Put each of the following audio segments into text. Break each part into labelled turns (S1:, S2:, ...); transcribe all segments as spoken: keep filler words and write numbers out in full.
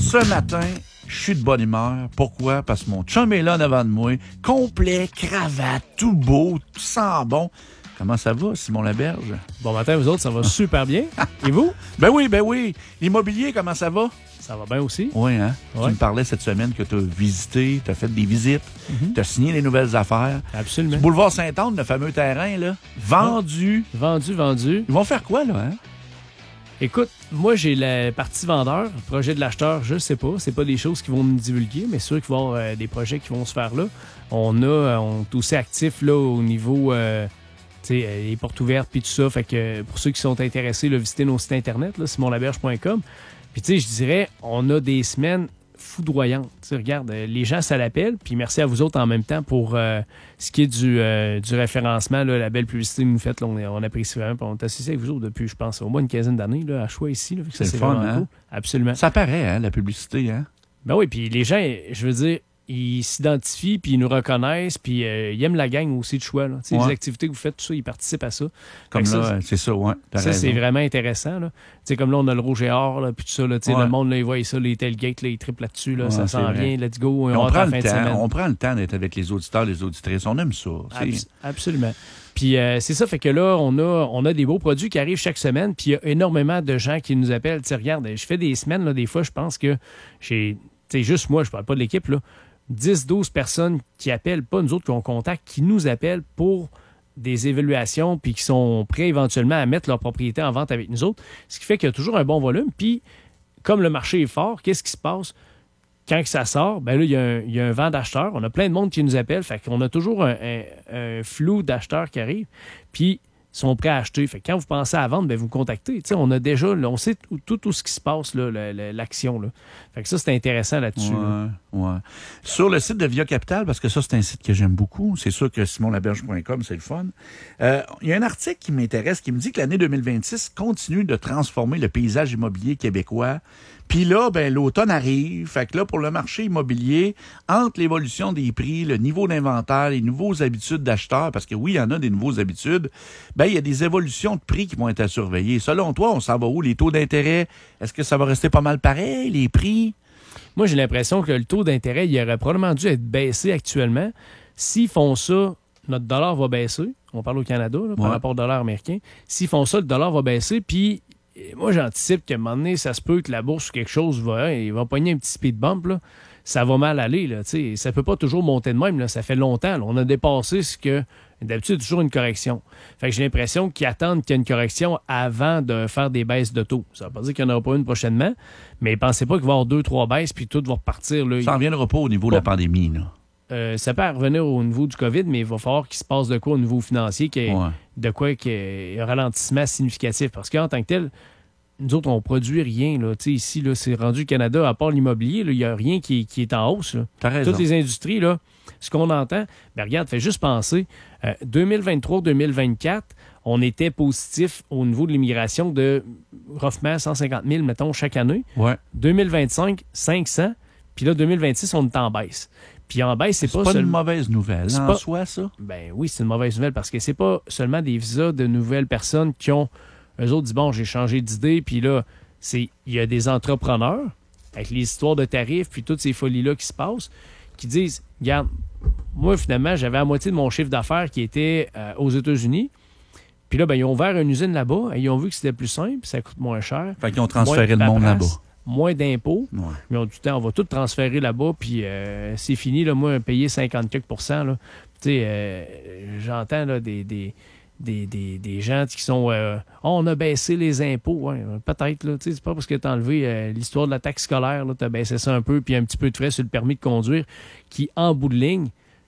S1: ce matin, je suis de bonne humeur. Pourquoi? Parce que mon chum est là en avant de moi, complet, cravate, tout beau, tout sent bon. Comment ça va, Simon Laberge?
S2: Bon matin, vous autres, ça va super bien. Et vous?
S1: Ben oui, ben oui. L'immobilier, comment ça va?
S2: Ça va bien aussi.
S1: Oui, hein?
S2: Ouais.
S1: Tu me parlais cette semaine que tu as visité, tu as fait des visites,
S2: Mm-hmm.
S1: tu as signé les nouvelles affaires.
S2: Absolument.
S1: Du boulevard Saint-Anne, le fameux terrain, là, vendu.
S2: Vendu, vendu.
S1: Ils vont faire quoi, là, hein?
S2: Écoute, moi, j'ai la partie vendeur, le projet de l'acheteur, je sais pas. C'est pas des choses qui vont nous divulguer, mais c'est sûr qu'il va y avoir euh, des projets qui vont se faire là. On a, euh, on est aussi actifs là au niveau, euh, tu sais, euh, les portes ouvertes puis tout ça. Fait que euh, pour ceux qui sont intéressés, là, visitez nos sites internet, là, simon laberge point com. Puis tu sais, je dirais, on a des semaines foudroyantes. Tu sais, regarde, euh, les gens, ça l'appelle. Puis merci à vous autres en même temps pour euh, ce qui est du, euh, du référencement, là, la belle publicité que vous faites. Là, on, est, on apprécie vraiment. Puis on est assisté avec vous autres depuis, je pense, au moins une quinzaine d'années là, à choix ici. Là, fait que ça,
S1: C'est
S2: c'est
S1: le fun,
S2: vraiment
S1: hein?
S2: cool. Absolument.
S1: Ça paraît, hein, la publicité, hein?
S2: Ben oui, puis les gens, je veux dire, ils s'identifient, puis ils nous reconnaissent, puis euh, ils aiment la gang aussi de choix. Là. Tu sais,
S1: Ouais.
S2: Les activités que vous faites, tout ça, ils participent à ça.
S1: Comme
S2: Fait que
S1: là,
S2: ça,
S1: c'est ça, ouais. t'as
S2: Ça,
S1: raison.
S2: c'est vraiment intéressant. Là. Tu sais, comme là, on a le rouge et or, là, puis tout ça. Là, tu sais,
S1: Ouais.
S2: Le monde, là, ils voient ça, les tailgates, là, ils triplent là-dessus. Là,
S1: Ouais,
S2: ça
S1: c'est
S2: s'en
S1: vrai.
S2: vient, let's go.
S1: Mais
S2: On,
S1: on,
S2: rentre
S1: prend
S2: à
S1: le
S2: la fin de
S1: temps,
S2: semaine.
S1: on prend le temps d'être avec les auditeurs, les auditrices. On aime ça. c'est-
S2: Abs- absolument. Puis euh, c'est ça, fait que là, on a, on a des beaux produits qui arrivent chaque semaine, puis il y a énormément de gens qui nous appellent. Tu sais, regarde, je fais des semaines, là, des fois, je pense que j'ai, tu sais, juste moi, je parle pas de l'équipe, là, dix douze personnes qui appellent, pas nous autres qui ont contact, qui nous appellent pour des évaluations, puis qui sont prêts éventuellement à mettre leur propriété en vente avec nous autres, ce qui fait qu'il y a toujours un bon volume. Puis, comme le marché est fort, qu'est-ce qui se passe? Quand que ça sort, ben là, il y, a un- il y a un vent d'acheteurs. On a plein de monde qui nous appelle. Fait qu'on a toujours un, un- un flou d'acheteurs qui arrivent. Puis, ils sont prêts à acheter. Fait que quand vous pensez à vendre, ben vous contactez. Tu sais, on a déjà, là, on sait tout, tout, tout ce qui se passe, là, le- le- l'action. Là. Fait que ça, c'est intéressant là-dessus. là.
S1: Ouais, ouais. Sur le site de Via Capital, parce que ça, c'est un site que j'aime beaucoup. C'est sûr que simon laberge point com, c'est le fun. Euh, Il y a un article qui m'intéresse qui me dit que l'année deux mille vingt-six continue de transformer le paysage immobilier québécois. Puis là, ben, l'automne arrive. Fait que là, pour le marché immobilier, entre l'évolution des prix, le niveau d'inventaire, les nouveaux habitudes d'acheteurs, parce que oui, il y en a des nouveaux habitudes, ben, il y a des évolutions de prix qui vont être à surveiller. Selon toi, on s'en va où? Les taux d'intérêt? Est-ce que ça va rester pas mal pareil? Les prix?
S2: Moi, j'ai l'impression que le taux d'intérêt, il aurait probablement dû être baissé actuellement. S'ils font ça, notre dollar va baisser. On parle au Canada, là, par
S1: Ouais.
S2: rapport au dollar américain. S'ils font ça, le dollar va baisser. Puis, eh, moi, j'anticipe qu'à un moment donné, ça se peut que la bourse ou quelque chose va, hein, il va pogner un petit speed bump. Là. Ça va mal aller. Là, tu sais. Ça peut pas toujours monter de même. Là. Ça fait longtemps. Là. On a dépassé ce que... D'habitude, il y a toujours une correction. Fait que j'ai l'impression qu'ils attendent qu'il y ait une correction avant de faire des baisses de taux. Ça veut pas dire qu'il n'y en aura pas une prochainement, mais pensez pas qu'il va y avoir deux, trois baisses puis tout va repartir. Là.
S1: Ça n'en viendra pas au niveau de la pandémie, là.
S2: Euh, ça peut revenir au niveau du COVID, mais il va falloir qu'il se passe de quoi au niveau financier, qu'il y ait
S1: Ouais.
S2: de quoi qu'il y ait un ralentissement significatif. Parce qu'en tant que tel, nous autres, on produit rien. Là. Tu sais, ici, là, c'est rendu le Canada, à part l'immobilier, là, il n'y a rien qui, qui est en hausse. Là.
S1: T'as raison.
S2: Toutes les industries, là, ce qu'on entend, ben regarde, fais juste penser, euh, deux mille vingt-trois deux mille vingt-quatre, on était positif au niveau de l'immigration de roughement cent cinquante mille, mettons, chaque année.
S1: Ouais.
S2: deux mille vingt-cinq, cinq cents. Puis là, deux mille vingt-six, on est en baisse. Puis en baisse, c'est
S1: C'est
S2: pas,
S1: pas,
S2: seulement...
S1: une mauvaise nouvelle,
S2: C'est
S1: en
S2: pas-
S1: soi, ça?
S2: Ben oui, c'est une mauvaise nouvelle parce que c'est pas seulement des visas de nouvelles personnes qui ont... Eux autres disent, bon, j'ai changé d'idée, puis là, c'est il y a des entrepreneurs, avec les histoires de tarifs, puis toutes ces folies-là qui se passent, qui disent, regarde, moi, finalement, j'avais la moitié de mon chiffre d'affaires qui était euh, aux États-Unis. Puis là, ben, ils ont ouvert une usine là-bas, et ils ont vu que c'était plus simple, ça coûte moins cher.
S1: Fait qu'ils ont transféré
S2: moins
S1: le monde
S2: paperasse,
S1: là-bas.
S2: Moins d'impôts.
S1: Ouais.
S2: Ils ont du temps, on va tout transférer là-bas, puis euh, c'est fini, là, moi, payer cinquante quelques pour cent, là. Tu sais, euh, j'entends là, des, des, des, des, des gens qui sont euh, oh, on a baissé les impôts. Ouais, peut-être, là. Tu sais, c'est pas parce que tu as enlevé euh, l'histoire de la taxe scolaire, tu as baissé ça un peu, puis un petit peu de frais sur le permis de conduire, qui, en bout de ligne,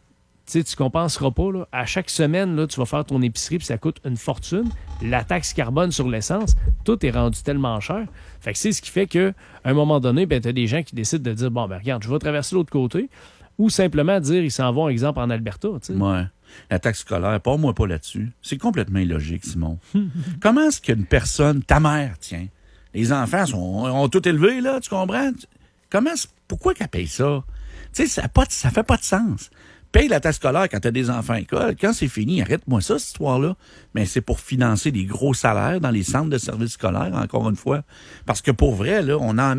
S2: tu sais, tu ne compenseras pas. Là. À chaque semaine, là, tu vas faire ton épicerie puis ça coûte une fortune. La taxe carbone sur l'essence, tout est rendu tellement cher. Fait que c'est ce qui fait qu'à un moment donné, ben, tu as des gens qui décident de dire, bon, ben regarde, je vais traverser l'autre côté. Ou simplement dire, ils s'en vont, exemple, en Alberta. Tu sais.
S1: Ouais. La taxe scolaire, pas moi pas là-dessus. C'est complètement illogique, Simon. Comment est-ce qu'une personne, ta mère, tiens, les enfants sont, ont tout élevé, là, tu comprends? Comment, pourquoi qu'elle paye ça? Tu sais, ça, a pas de- ça fait pas de sens. Paye la taxe scolaire quand tu as des enfants à l'école. Quand c'est fini, arrête-moi ça, cette histoire-là. Mais c'est pour financer des gros salaires dans les centres de services scolaires, encore une fois. Parce que pour vrai, là, on en